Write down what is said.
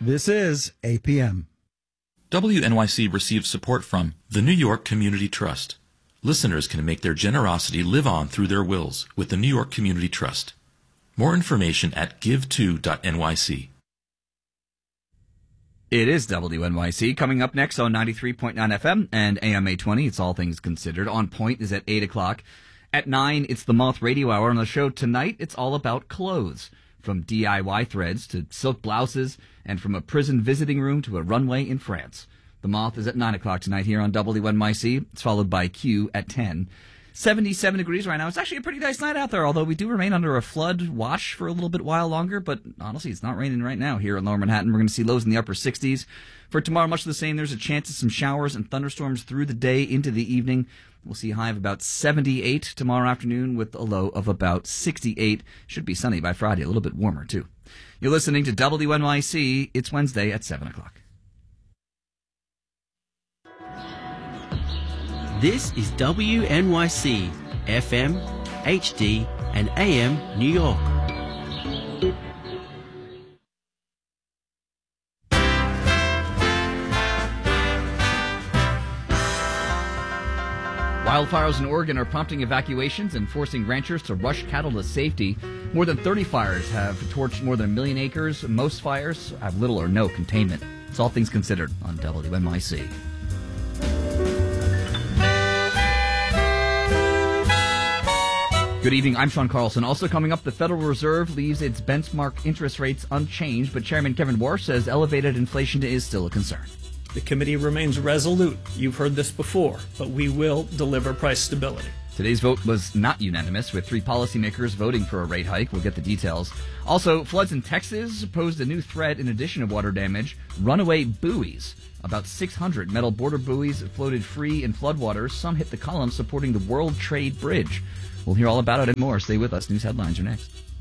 This is APM. WNYC receives support from the New York Community Trust. Listeners can make their generosity live on through their wills with the New York Community Trust. More information at give2.nyc. It is WNYC. Coming up next on 93.9 FM and AM 820, it's All Things Considered. On Point is at 8 o'clock. At 9, it's the Moth Radio Hour. On the show tonight, it's all about clothes. From DIY threads to silk blouses, and from a prison visiting room to a runway in France. The Moth is at 9 o'clock tonight here on WNYC. It's followed by Q at 10. 77 degrees right now. It's actually a pretty nice night out there, although we do remain under a flood watch for a little bit while longer. But honestly, it's not raining right now here in Lower Manhattan. We're going to see lows in the upper 60s. For tomorrow, much the same. There's a chance of some showers and thunderstorms through the day into the evening. We'll see a high of about 78 tomorrow afternoon with a low of about 68. Should be sunny by Friday, a little bit warmer, too. You're listening to WNYC. It's Wednesday at 7 o'clock. This is WNYC, FM, HD, and AM New York. Wildfires in Oregon are prompting evacuations and forcing ranchers to rush cattle to safety. More than 30 fires have torched more than 1 million acres. Most fires have little or no containment. It's All Things Considered on WNYC. Good evening, I'm Sean Carlson. Also coming up, the Federal Reserve leaves its benchmark interest rates unchanged, but Chairman Kevin Warsh says elevated inflation is still a concern. The committee remains resolute. You've heard this before, but we will deliver price stability. Today's vote was not unanimous, with 3 policymakers voting for a rate hike. We'll get the details. Also, floods in Texas posed a new threat in addition to water damage. Runaway buoys. About 600 metal border buoys floated free in floodwaters. Some hit the columns supporting the World Trade Bridge. We'll hear all about it and more. Stay with us. News headlines are next.